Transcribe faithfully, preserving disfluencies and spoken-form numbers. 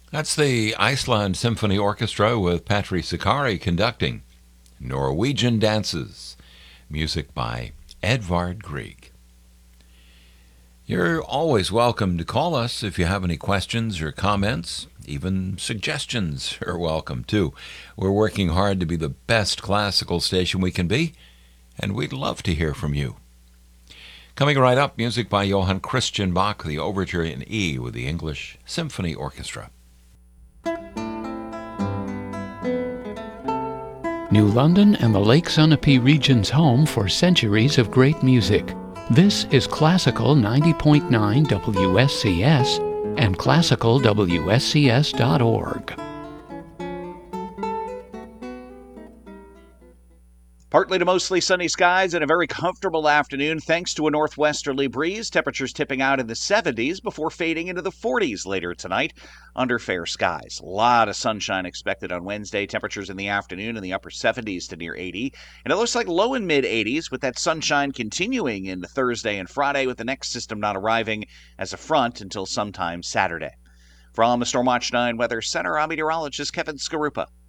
That's the Iceland Symphony Orchestra with Patri Sakari conducting Norwegian Dances, music by Edvard Grieg. You're always welcome to call us if you have any questions or comments. Even suggestions are welcome, too. We're working hard to be the best classical station we can be, and we'd love to hear from you. Coming right up, music by Johann Christian Bach, the Overture in E with the English Symphony Orchestra. New London and the Lake Sunapee region's home for centuries of great music. This is Classical ninety point nine W S C S and classical W S C S dot org. Partly to mostly sunny skies and a very comfortable afternoon thanks to a northwesterly breeze. Temperatures tipping out in the seventies before fading into the forties later tonight under fair skies. A lot of sunshine expected on Wednesday. Temperatures in the afternoon in the upper seventies to near eighty. And it looks like low and mid eighties with that sunshine continuing into Thursday and Friday with the next system not arriving as a front until sometime Saturday. From the Stormwatch nine Weather Center, I'm meteorologist Kevin Skarupa.